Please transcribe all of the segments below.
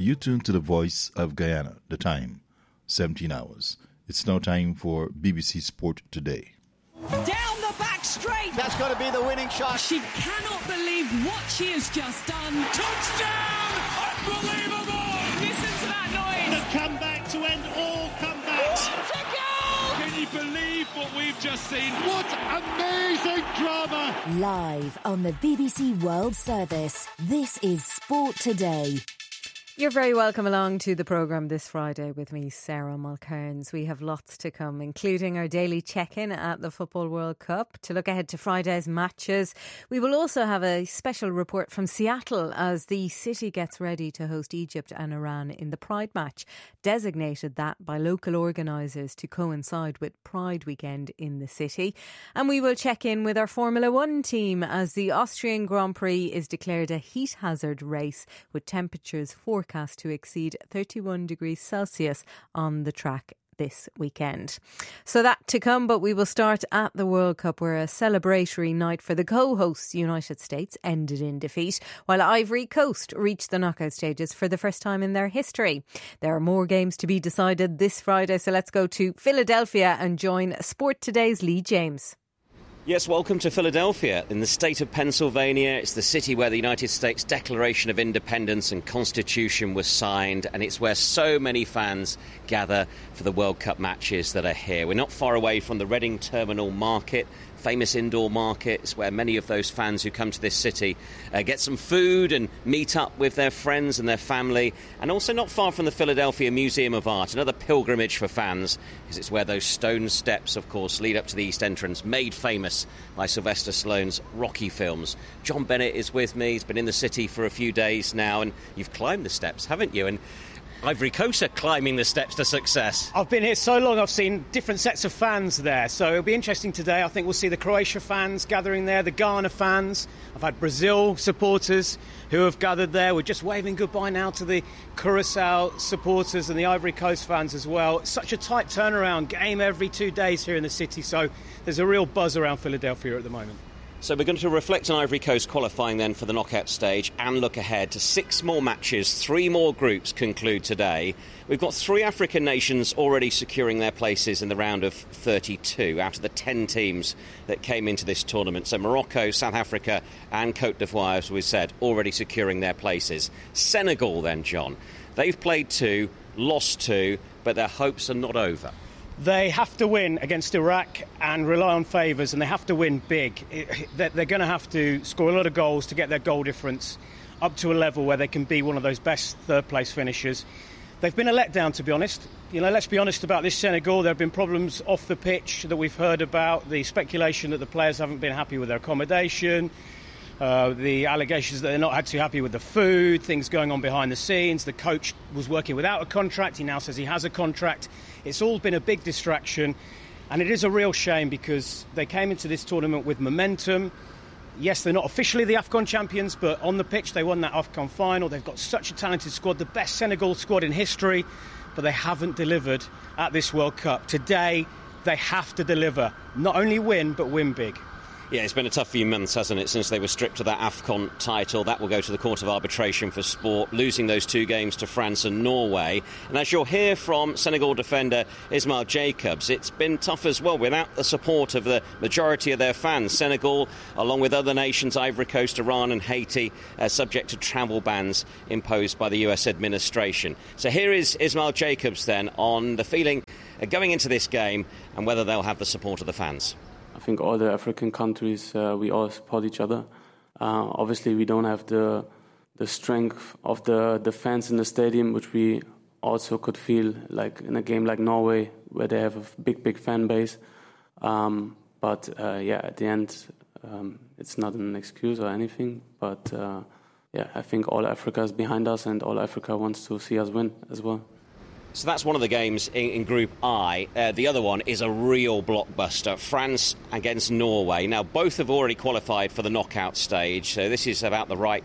you tune to the Voice of Guyana. The time, 17 hours. It's now time for BBC Sport Today. Down the back straight. That's got to be the winning shot. She cannot believe what she has just done. Touchdown! Unbelievable! Listen to that noise. The comeback to end all comebacks. What a goal! Can you believe what we've just seen? What amazing drama! Live on the BBC World Service, this is Sport Today. You're very welcome along to the programme this Friday with me, Sarah Mulcairns. We have lots to come, including our daily check-in at the Football World Cup to look ahead to Friday's matches. We will also have a special report from Seattle as the city gets ready to host Egypt and Iran in the Pride match, designated that by local organisers to coincide with Pride weekend in the city. And we will check in with our Formula One team as the Austrian Grand Prix is declared a heat hazard race with temperatures forecast to exceed 31 degrees Celsius on the track this weekend. So that to come, but we will start at the World Cup, where a celebratory night for the co-hosts United States ended in defeat, while Ivory Coast reached the knockout stages for the first time in their history. There are more games to be decided this Friday, so let's go to Philadelphia and join Sport Today's Lee James. Yes, welcome to Philadelphia in the state of Pennsylvania. It's the city where the United States Declaration of Independence and Constitution was signed, and it's where so many fans gather for the World Cup matches that are here. We're not far away from the Reading Terminal Market, famous indoor markets where many of those fans who come to this city get some food and meet up with their friends and their family, and also not far from the Philadelphia Museum of Art, another pilgrimage for fans, because it's where those stone steps, of course, lead up to the East Entrance, made famous by Sylvester Stallone's Rocky films. John Bennett is with me. He's been in the city for a few days now, and you've climbed the steps, haven't you? And Ivory Coast are climbing the steps to success. I've been here so long, I've seen different sets of fans there, so it'll be interesting today. I think we'll see the Croatia fans gathering there, the Ghana fans. I've had Brazil supporters who have gathered there. We're just waving goodbye now to the Curacao supporters and the Ivory Coast fans as well. It's such a tight turnaround, game every 2 days here in the city, so there's a real buzz around Philadelphia at the moment. So we're going to reflect on Ivory Coast qualifying then for the knockout stage and look ahead to 6 more matches. 3 more groups conclude today. We've got 3 African nations already securing their places in the round of 32 out of the 10 teams that came into this tournament. So Morocco, South Africa and Côte d'Ivoire, as we said, already securing their places. Senegal then, John. They've played 2, lost 2, but their hopes are not over. They have to win against Iraq and rely on favours, and they have to win big. They're going to have to score a lot of goals to get their goal difference up to a level where they can be one of those best third-place finishers. They've been a letdown, to be honest. You know, let's be honest about this Senegal. There have been problems off the pitch that we've heard about, the speculation that the players haven't been happy with their accommodation, the allegations that they're not too happy with the food, things going on behind the scenes. The coach was working without a contract. He now says he has a contract. It's all been a big distraction, and it is a real shame because they came into this tournament with momentum. Yes, they're not officially the AFCON champions, but on the pitch they won that AFCON final. They've got such a talented squad, the best Senegal squad in history, but they haven't delivered at this World Cup. Today, they have to deliver. Not only win, but win big. Yeah, it's been a tough few months, hasn't it, since they were stripped of that AFCON title. That will go to the Court of Arbitration for Sport, losing those 2 games to France and Norway. And as you'll hear from Senegal defender Ismail Jacobs, it's been tough as well without the support of the majority of their fans. Senegal, along with other nations, Ivory Coast, Iran and Haiti, subject to travel bans imposed by the US administration. So here is Ismail Jacobs then on the feeling going into this game and whether they'll have the support of the fans. I think all the African countries, we all support each other. Obviously, we don't have the strength of the fans in the stadium, which we also could feel like in a game like Norway, where they have a big fan base. But at the end, it's not an excuse or anything. But I think all Africa is behind us, and all Africa wants to see us win as well. So that's one of the games in Group I. The other one is a real blockbuster, France against Norway. Now, both have already qualified for the knockout stage, so this is about the right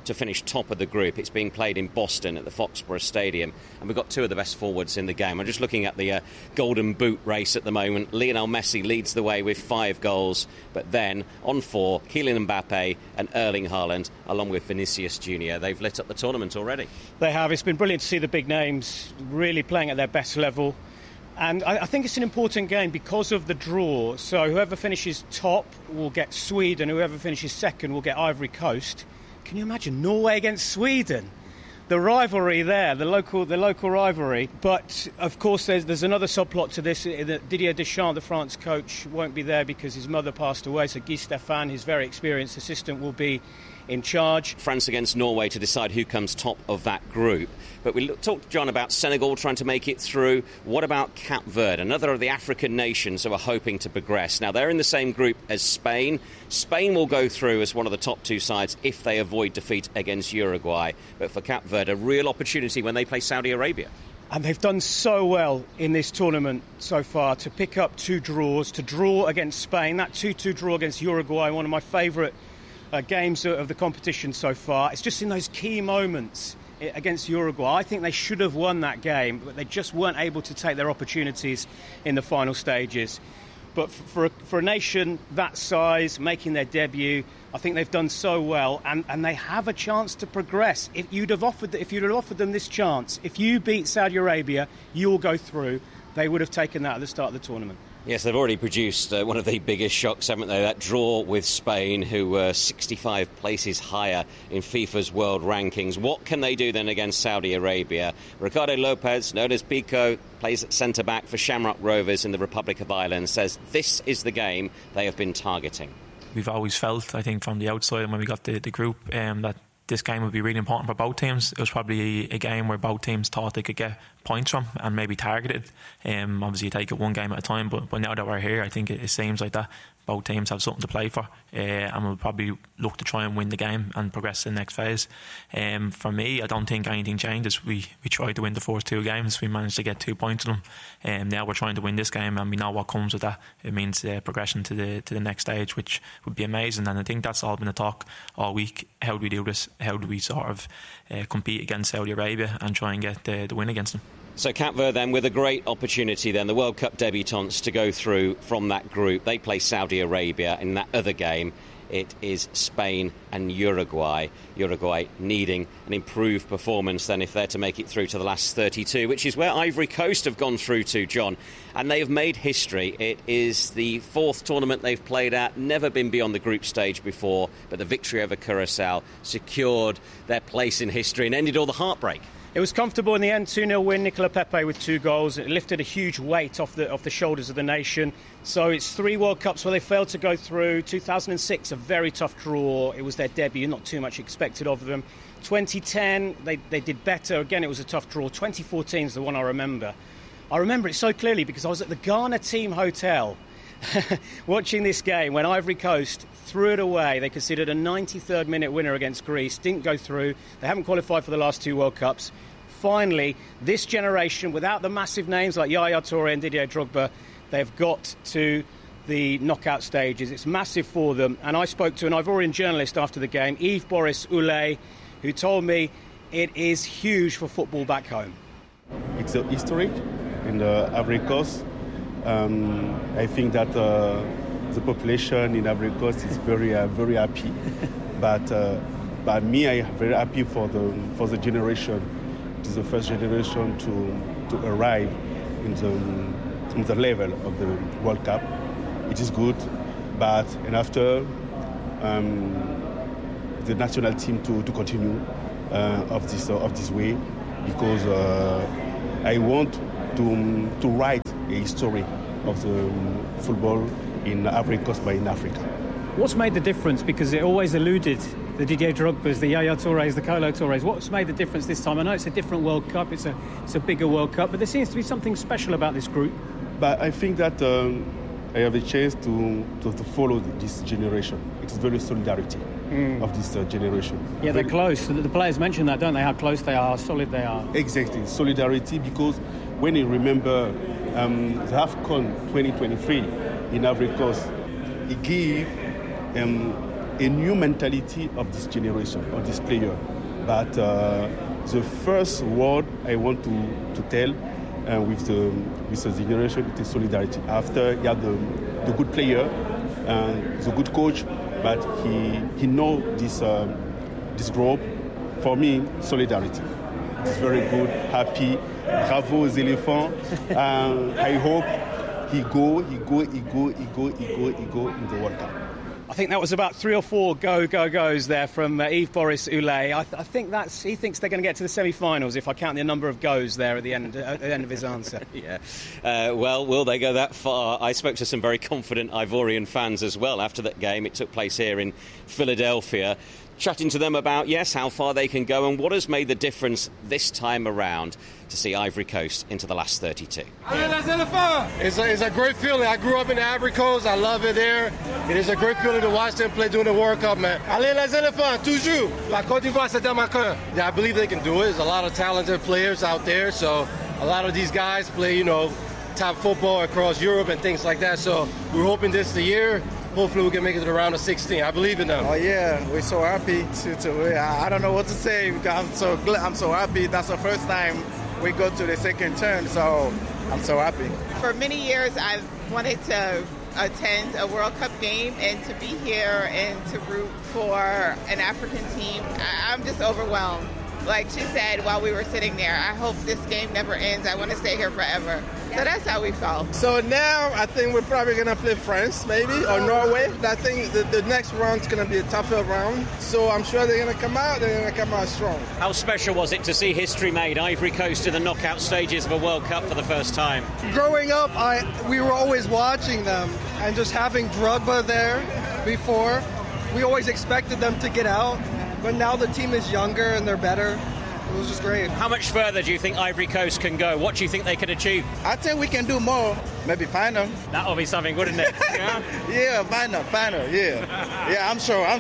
to finish top of the group. It's being played in Boston at the Foxborough Stadium, and we've got two of the best forwards in the game. I'm just looking at the Golden Boot race at the moment. Lionel Messi leads the way with 5 goals, but then on 4, Kylian Mbappe and Erling Haaland, along with Vinicius Junior. They've lit up the tournament already. They have. It's been brilliant to see the big names really playing at their best level. And I think it's an important game because of the draw. So whoever finishes top will get Sweden, whoever finishes second will get Ivory Coast. Can you imagine Norway against Sweden? The rivalry there, the local rivalry. But, of course, there's another subplot to this. Didier Deschamps, the France coach, won't be there because his mother passed away. So Guy Stéphane, his very experienced assistant, will be in charge. France against Norway to decide who comes top of that group. But we talked to John about Senegal trying to make it through. What about Cape Verde, another of the African nations who are hoping to progress? Now, they're in the same group as Spain. Spain will go through as one of the top 2 sides if they avoid defeat against Uruguay. But for Cape Verde, a real opportunity when they play Saudi Arabia. And they've done so well in this tournament so far to pick up 2 draws, to draw against Spain. That 2-2 draw against Uruguay, one of my favourite games of the competition so far. It's just in those key moments against Uruguay. I think they should have won that game, but they just weren't able to take their opportunities in the final stages. But for a nation that size, making their debut, I think they've done so well, and they have a chance to progress. If you'd have offered them this chance, if you beat Saudi Arabia, you'll go through. They would have taken that at the start of the tournament. Yes, they've already produced one of the biggest shocks, haven't they? That draw with Spain, who were 65 places higher in FIFA's world rankings. What can they do then against Saudi Arabia? Ricardo Lopez, known as Pico, plays at centre-back for Shamrock Rovers in the Republic of Ireland, says this is the game they have been targeting. We've always felt, I think, from the outside when we got the group, that this game would be really important for both teams. It was probably a game where both teams thought they could get points from and maybe target it. Obviously you take it one game at a time, but now that we're here, I think it seems like that both teams have something to play for, and we'll probably look to try and win the game and progress to the next phase. For me, I don't think anything changes. We tried to win the first 2 games, we managed to get 2 points in them. Now we're trying to win this game, and we know what comes with that. It means progression to the next stage, which would be amazing. And I think that's all been a talk all week. How do we do this? How do we sort of compete against Saudi Arabia and try and get the win against them? So Cape Verde then with a great opportunity then, the World Cup debutants, to go through from that group. They play Saudi Arabia. In that other game, it is Spain and Uruguay. Uruguay needing an improved performance then if they're to make it through to the last 32, which is where Ivory Coast have gone through to, John. And they have made history. It is the 4th tournament they've played at, never been beyond the group stage before, but the victory over Curaçao secured their place in history and ended all the heartbreak. It was comfortable in the end, 2-0 win, Nicola Pepe with 2 goals. It lifted a huge weight off the shoulders of the nation. So it's 3 World Cups where they failed to go through. 2006, a very tough draw. It was their debut, not too much expected of them. 2010, they did better. Again, it was a tough draw. 2014 is the one I remember. I remember it so clearly because I was at the Ghana team hotel watching this game when Ivory Coast threw it away. They conceded a 93rd minute winner against Greece, didn't go through. They haven't qualified for the last 2 World Cups. Finally, this generation, without the massive names like Yaya Touré and Didier Drogba, they've got to the knockout stages. It's massive for them. And I spoke to an Ivorian journalist after the game, Yves Boris Oulé, who told me it is huge for football back home. It's historic in the Ivory Coast. I think that the population in Ivory Coast is very happy. But me, I am very happy for the generation. It is the first generation to arrive in the level of the World Cup. It is good, but after the national team to continue of this way, because I want to write a history of the football in Ivory Coast, but in Africa. What's made the difference? Because it always eluded the Didier Drogbas, the Yaya Tourés, the Kolo Tourés. What's made the difference this time? I know it's a different World Cup, it's a bigger World Cup, but there seems to be something special about this group. But I think that I have a chance to follow this generation. It's very solidarity of this generation. Yeah, they're close. The players mention that, don't they? How close they are, how solid they are. Exactly, solidarity, because when you remember the AFCON 2023 in Ivory Coast, it gave a new mentality of this generation, of this player. But the first word I want to tell with the generation is solidarity. After you have the good player, the good coach, but he know this group. For me, solidarity. It's very good, happy. Bravo aux éléphants. I hope he go in the World Cup. I think that was about 3 or 4 goes there from Yves-Boris Houllet. I think he thinks they're going to get to the semi-finals if I count the number of goes there at the end of his answer. Yeah. Well, will they go that far? I spoke to some very confident Ivorian fans as well after that game. It took place here in Philadelphia. Chatting to them about, yes, how far they can go and what has made the difference this time around to see Ivory Coast into the last 32. It's a great feeling. I grew up in the Ivory Coast. I love it there. It is a great feeling to watch them play during the World Cup, man. Allez les éléphants, toujours. La Côte d'Ivoire, c'est dans ma cœur. Yeah, I believe they can do it. There's a lot of talented players out there, so a lot of these guys play, top football across Europe and things like that. So we're hoping this is the year. Hopefully we can make it to the round of 16. I believe in them. Oh yeah, we're so happy I don't know what to say. I'm so happy. That's the first time we go to the second turn, so I'm so happy. For many years I've wanted to attend a World Cup game and to be here and to root for an African team. I'm just overwhelmed. Like she said while we were sitting there, I hope this game never ends. I want to stay here forever. So that's how we felt. So now I think we're probably going to play France maybe or Norway. I think the next round's going to be a tougher round. So I'm sure they're going to come out strong. How special was it to see history made, Ivory Coast in the knockout stages of a World Cup for the first time? Growing up, we were always watching them and just having Drogba there before. We always expected them to get out. But now the team is younger and they're better. It was just great. How much further do you think Ivory Coast can go? What do you think they can achieve? I think we can do more. Maybe final. That'll be something, wouldn't it? Yeah, yeah, final, yeah. Yeah, I'm sure.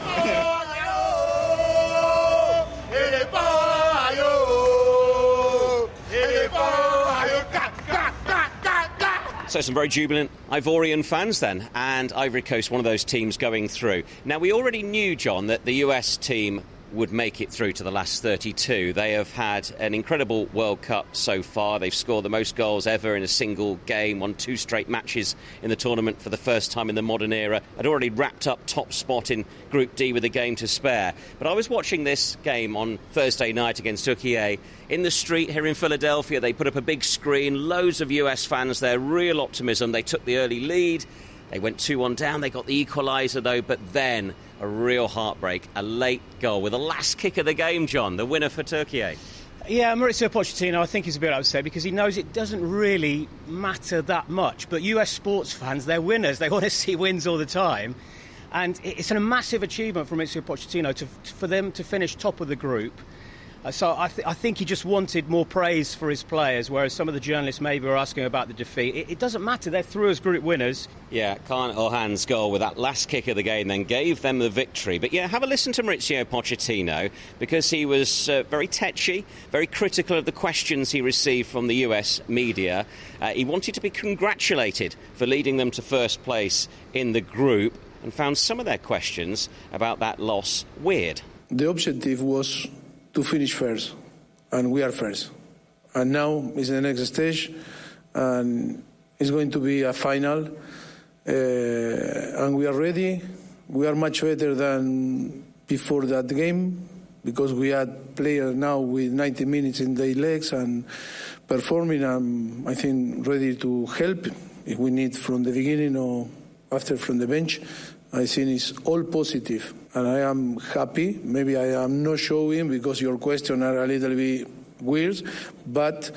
So some very jubilant Ivorian fans then, and Ivory Coast, one of those teams going through. Now, we already knew, John, that the US team would make it through to the last 32. They have had an incredible World Cup so far. They've scored the most goals ever in a single game, won 2 straight matches in the tournament for the first time in the modern era. Had already wrapped up top spot in Group D with a game to spare. But I was watching this game on Thursday night against Turkey in the street here in Philadelphia. They put up a big screen, loads of US fans there, real optimism. They took the early lead. They went 2-1 down. They got the equaliser, though, but then a real heartbreak, a late goal with the last kick of the game, John, the winner for Turkey. Yeah, Mauricio Pochettino, I think he's a bit upset because he knows it doesn't really matter that much. But US sports fans, they're winners. They want to see wins all the time. And it's a massive achievement for Mauricio Pochettino for them to finish top of the group. So I think he just wanted more praise for his players, whereas some of the journalists maybe were asking about the defeat. It doesn't matter. They're through as group winners. Yeah, Kaan Orhan's goal with that last kick of the game then gave them the victory. But yeah, have a listen to Mauricio Pochettino, because he was very tetchy, very critical of the questions he received from the US media. He wanted to be congratulated for leading them to first place in the group and found some of their questions about that loss weird. The objective was to finish first, and we are first. And now is the next stage, and it's going to be a final, and we are ready. We are much better than before that game, because we had players now with 90 minutes in their legs and performing, I think, ready to help if we need from the beginning or after from the bench. I think it's all positive, and I am happy. Maybe I am not showing because your questions are a little bit weird, but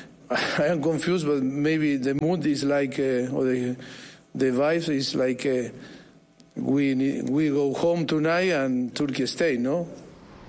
I am confused. But maybe the mood is like, or the vibes is like, we go home tonight and Turkey stay, no?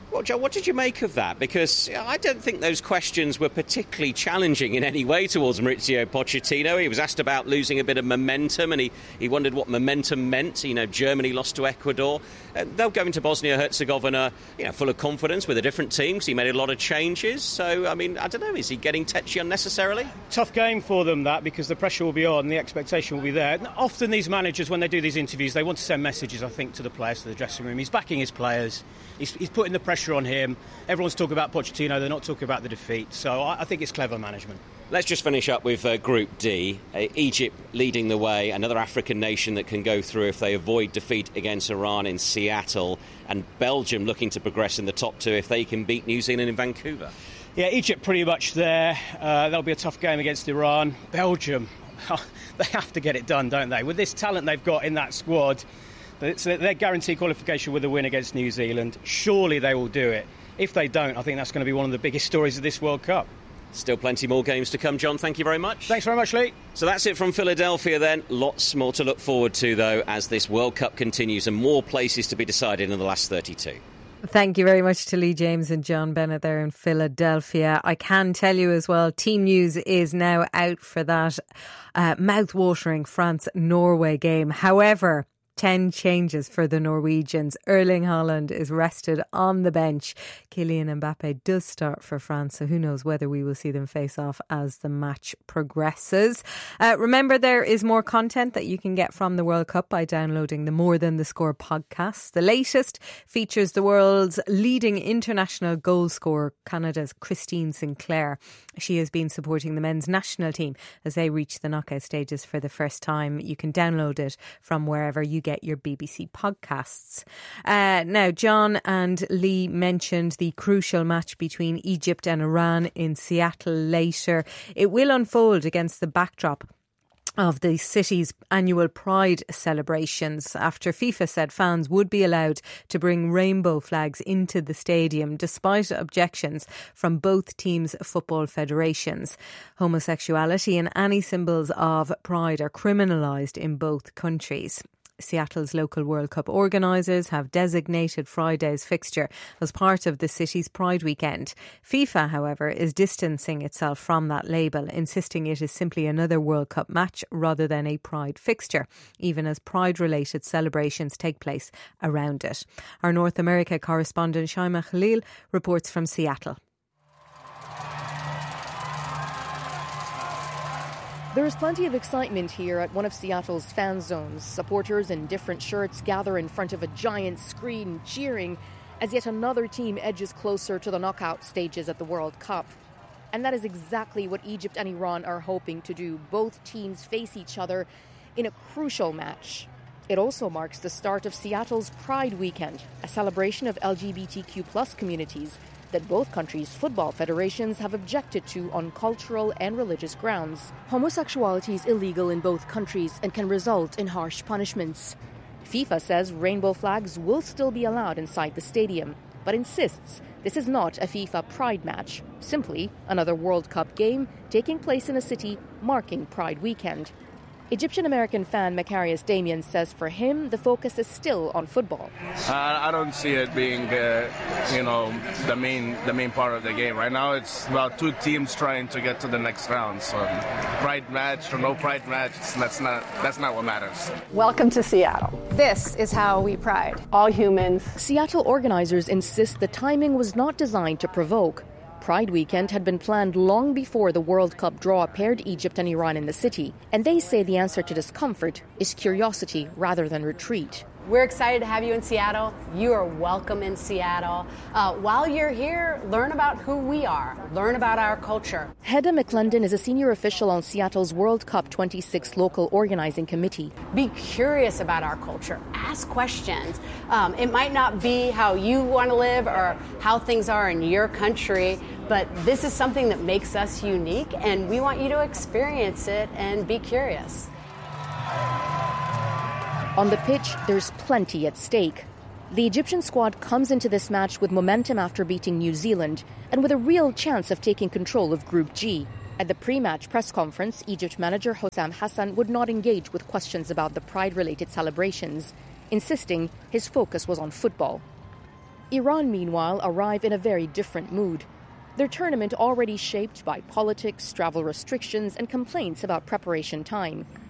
Well, Joe, what did you make of that? Because I don't think those questions were particularly challenging in any way towards Mauricio Pochettino. He was asked about losing a bit of momentum, and he wondered what momentum meant. Germany lost to Ecuador. They'll go into Bosnia-Herzegovina, full of confidence with a different team because he made a lot of changes. So, I don't know, is he getting tetchy unnecessarily? Tough game for them, that, because the pressure will be on, the expectation will be there. Often these managers, when they do these interviews, they want to send messages, I think, to the players, to the dressing room. He's backing his players. He's putting the pressure on him. Everyone's talking about Pochettino, they're not talking about the defeat. So I think it's clever management. Let's just finish up with Group D. Egypt leading the way, another African nation that can go through if they avoid defeat against Iran in Seattle, and Belgium looking to progress in the top two if they can beat New Zealand in Vancouver. Yeah, Egypt pretty much there. That'll be a tough game against Iran. Belgium, they have to get it done, don't they? With this talent they've got in that squad, they're guaranteed qualification with a win against New Zealand. Surely they will do it. If they don't, I think that's going to be one of the biggest stories of this World Cup. Still plenty more games to come, John. Thank you very much. Thanks very much, Lee. So that's it from Philadelphia then. Lots more to look forward to, though, as this World Cup continues and more places to be decided in the last 32. Thank you very much to Lee James and John Bennett there in Philadelphia. I can tell you as well, team news is now out for that mouth-watering France-Norway game. However, 10 changes for the Norwegians. Erling Haaland is rested on the bench. Kylian Mbappe does start for France, so who knows whether we will see them face off as the match progresses. Remember, there is more content that you can get from the World Cup by downloading the More Than the Score podcast. The latest features the world's leading international goal scorer, Canada's Christine Sinclair. She has been supporting the men's national team as they reach the knockout stages for the first time. You can download it from wherever you get your BBC podcasts. Now, John and Lee mentioned the crucial match between Egypt and Iran in Seattle later. It will unfold against the backdrop of the city's annual Pride celebrations after FIFA said fans would be allowed to bring rainbow flags into the stadium despite objections from both teams' football federations. Homosexuality and any symbols of pride are criminalised in both countries. Seattle's local World Cup organisers have designated Friday's fixture as part of the city's Pride weekend. FIFA, however, is distancing itself from that label, insisting it is simply another World Cup match rather than a Pride fixture, even as Pride-related celebrations take place around it. Our North America correspondent Shaima Khalil reports from Seattle. There is plenty of excitement here at one of Seattle's fan zones. Supporters in different shirts gather in front of a giant screen cheering as yet another team edges closer to the knockout stages at the World Cup. And that is exactly what Egypt and Iran are hoping to do. Both teams face each other in a crucial match. It also marks the start of Seattle's Pride Weekend, a celebration of LGBTQ+ communities that both countries' football federations have objected to on cultural and religious grounds. Homosexuality is illegal in both countries and can result in harsh punishments. FIFA says rainbow flags will still be allowed inside the stadium, but insists this is not a FIFA Pride match, simply another World Cup game taking place in a city marking Pride Weekend. Egyptian-American fan Macarius Damian says for him, the focus is still on football. I don't see it being, the main part of the game. Right now, it's about two teams trying to get to the next round. So, pride match or no pride match, that's not what matters. Welcome to Seattle. This is how we pride. All humans. Seattle organizers insist the timing was not designed to provoke. Pride Weekend had been planned long before the World Cup draw paired Egypt and Iran in the city, and they say the answer to discomfort is curiosity rather than retreat. We're excited to have you in Seattle. You are welcome in Seattle. While you're here, learn about who we are. Learn about our culture. Hedda McClendon is a senior official on Seattle's World Cup 26 local organizing committee. Be curious about our culture. Ask questions. It might not be how you want to live or how things are in your country, but this is something that makes us unique, and we want you to experience it and be curious. On the pitch, there's plenty at stake. The Egyptian squad comes into this match with momentum after beating New Zealand and with a real chance of taking control of Group G. At the pre-match press conference, Egypt manager Hossam Hassan would not engage with questions about the Pride-related celebrations, insisting his focus was on football. Iran, meanwhile, arrive in a very different mood. Their tournament already shaped by politics, travel restrictions and complaints about preparation time.